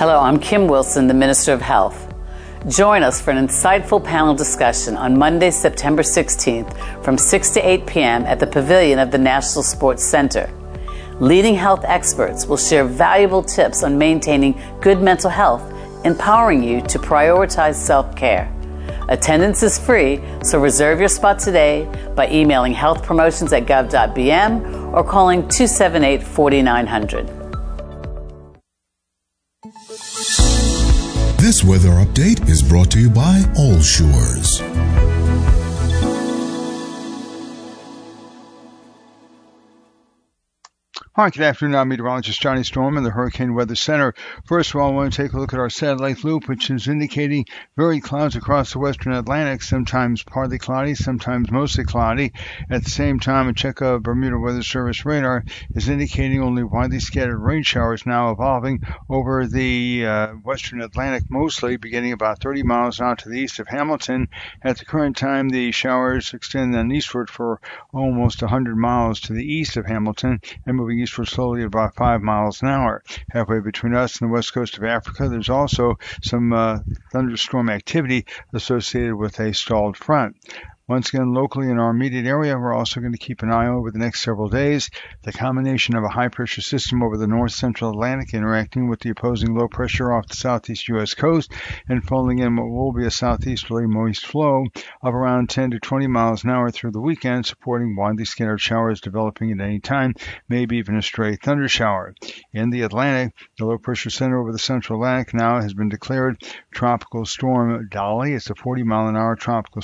Hello, I'm Kim Wilson, the Minister of Health. Join us for an insightful panel discussion on Monday, September 16th from 6 to 8 p.m. at the Pavilion of the National Sports Center. Leading health experts will share valuable tips on maintaining good mental health, empowering you to prioritize self-care. Attendance is free, so reserve your spot today by emailing healthpromotions@gov.bm or calling 278-4900. This weather update is brought to you by Allshores. Hi, good afternoon. I'm meteorologist Johnny Storm in the Hurricane Weather Center. First of all, I want to take a look at our satellite loop, which is indicating varied clouds across the western Atlantic, sometimes partly cloudy, sometimes mostly cloudy. At the same time, a check of Bermuda Weather Service radar is indicating only widely scattered rain showers now evolving over the western Atlantic, mostly beginning about 30 miles out to the east of Hamilton. At the current time, the showers extend then eastward for almost 100 miles to the east of Hamilton and moving eastward slowly at about 5 miles an hour. Halfway between us and the west coast of Africa, there's also some thunderstorm activity associated with a stalled front. Once again, locally in our immediate area, we're also going to keep an eye over the next several days. The combination of a high-pressure system over the north-central Atlantic interacting with the opposing low pressure off the southeast U.S. coast and falling in what will be a southeasterly moist flow of around 10 to 20 miles an hour through the weekend, supporting widely scattered showers developing at any time, maybe even a stray thunder shower. In the Atlantic, the low-pressure center over the central Atlantic now has been declared Tropical Storm Dolly. It's a 40-mile-an-hour tropical